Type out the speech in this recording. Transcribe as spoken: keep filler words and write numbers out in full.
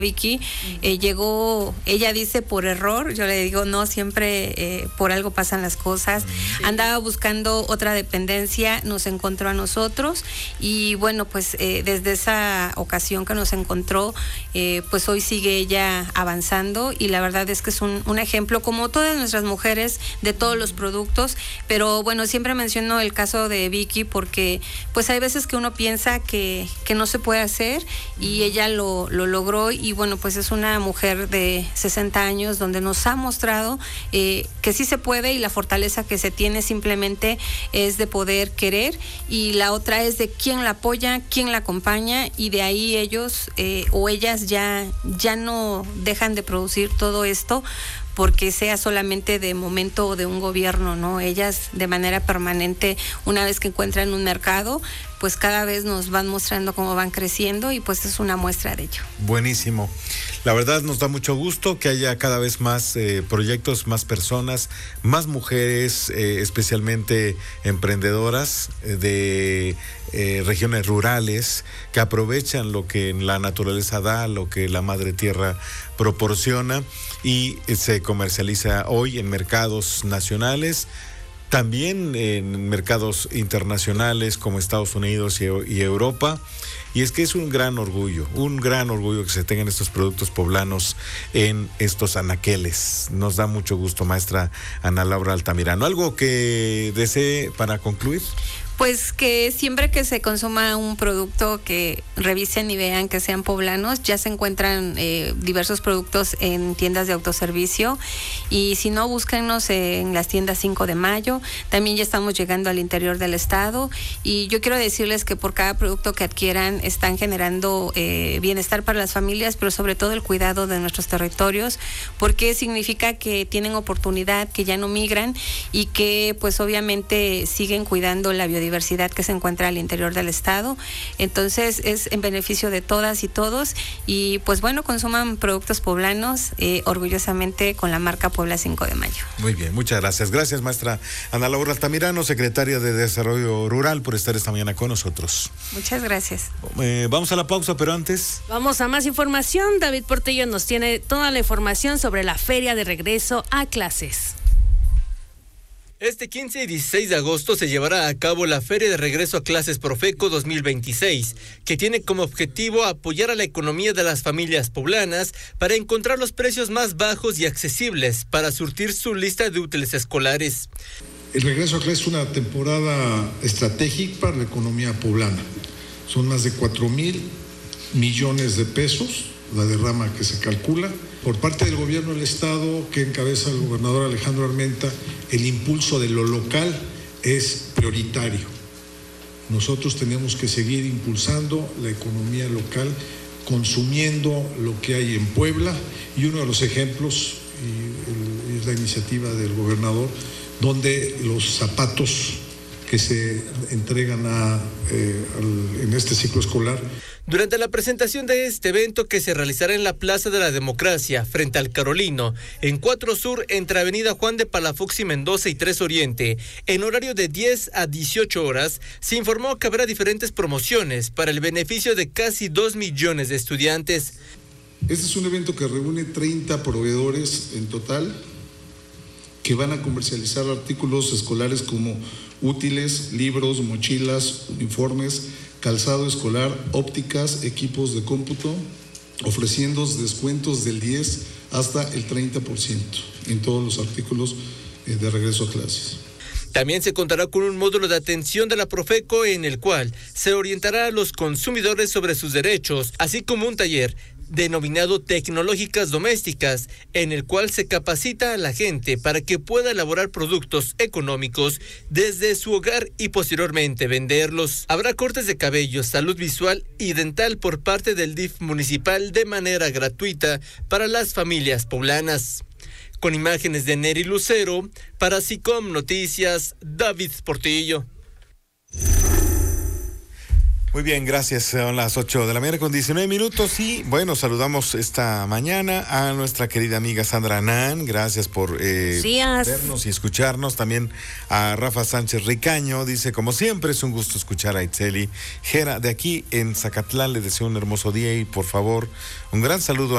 Vicky, eh, llegó, ella dice por error, yo le digo no, siempre eh, por algo pasan las cosas. Sí. Andaba buscando otra dependencia, nos encontró a nosotros y bueno, pues eh, desde esa ocasión que nos encontró, eh, pues hoy sigue ella avanzando y la verdad es que es un, un ejemplo, como todas nuestras mujeres, de todos los productos, pero bueno, siempre menciono el caso de Vicky porque pues hay veces que uno piensa que, que no se puede hacer y ella lo, lo logró y Y bueno, pues es una mujer de sesenta años donde nos ha mostrado eh, que sí se puede y la fortaleza que se tiene simplemente es de poder querer y la otra es de quién la apoya, quién la acompaña y de ahí ellos eh, o ellas ya, ya no dejan de producir todo esto porque sea solamente de momento o de un gobierno, ¿no? Ellas de manera permanente, una vez que encuentran un mercado, pues cada vez nos van mostrando cómo van creciendo y pues es una muestra de ello. Buenísimo. La verdad nos da mucho gusto que haya cada vez más eh, proyectos, más personas, más mujeres, eh, especialmente emprendedoras eh, de eh, regiones rurales que aprovechan lo que la naturaleza da, lo que la madre tierra proporciona y eh, se comercializa hoy en mercados nacionales. También en mercados internacionales como Estados Unidos y, y Europa. Y es que es un gran orgullo, un gran orgullo que se tengan estos productos poblanos en estos anaqueles. Nos da mucho gusto, maestra Ana Laura Altamirano. ¿Algo que desee para concluir? Pues que siempre que se consuma un producto que revisen y vean que sean poblanos, ya se encuentran eh, diversos productos en tiendas de autoservicio y si no, búsquennos en las tiendas cinco de mayo, también ya estamos llegando al interior del estado y yo quiero decirles que por cada producto que adquieran están generando eh, bienestar para las familias, pero sobre todo el cuidado de nuestros territorios, porque significa que tienen oportunidad, que ya no migran y que pues obviamente siguen cuidando la biodiversidad diversidad que se encuentra al interior del estado, entonces es en beneficio de todas y todos y pues bueno, consuman productos poblanos eh, orgullosamente con la marca Puebla cinco de mayo. Muy bien, muchas gracias. Gracias, maestra Ana Laura Altamirano, secretaria de Desarrollo Rural, por estar esta mañana con nosotros. Muchas gracias. Eh, vamos a la pausa, pero antes... Vamos a más información. David Portillo nos tiene toda la información sobre la feria de regreso a clases. Este quince y dieciséis de agosto se llevará a cabo la Feria de Regreso a Clases Profeco dos mil veintiséis, que tiene como objetivo apoyar a la economía de las familias poblanas para encontrar los precios más bajos y accesibles para surtir su lista de útiles escolares. El regreso a clases es una temporada estratégica para la economía poblana. Son más de cuatro mil millones de pesos la derrama que se calcula. Por parte del gobierno del estado, que encabeza el gobernador Alejandro Armenta, el impulso de lo local es prioritario. Nosotros tenemos que seguir impulsando la economía local, consumiendo lo que hay en Puebla, y uno de los ejemplos y, es la iniciativa del gobernador, donde los zapatos que se entregan a, eh, al, en este ciclo escolar. Durante la presentación de este evento que se realizará en la Plaza de la Democracia, frente al Carolino, en cuatro Sur, entre Avenida Juan de Palafox y Mendoza y tres Oriente, en horario de diez a dieciocho horas, se informó que habrá diferentes promociones para el beneficio de casi dos millones de estudiantes. Este es un evento que reúne treinta proveedores en total, que van a comercializar artículos escolares como útiles, libros, mochilas, uniformes, calzado escolar, ópticas, equipos de cómputo, ofreciendo descuentos del diez hasta el treinta por ciento en todos los artículos de regreso a clases. También se contará con un módulo de atención de la Profeco en el cual se orientará a los consumidores sobre sus derechos, así como un taller denominado Tecnológicas Domésticas, en el cual se capacita a la gente para que pueda elaborar productos económicos desde su hogar y posteriormente venderlos. Habrá cortes de cabello, salud visual y dental por parte del D I F municipal de manera gratuita para las familias poblanas. Con imágenes de Neri Lucero, para SICOM Noticias, David Portillo. Muy bien, gracias. Son las ocho de la mañana con diecinueve minutos y bueno, saludamos esta mañana a nuestra querida amiga Sandra Anán. Gracias por eh, vernos y escucharnos. También a Rafa Sánchez Ricaño. Dice, como siempre, es un gusto escuchar a Itzeli Jera de aquí en Zacatlán. Le deseo un hermoso día y por favor, un gran saludo a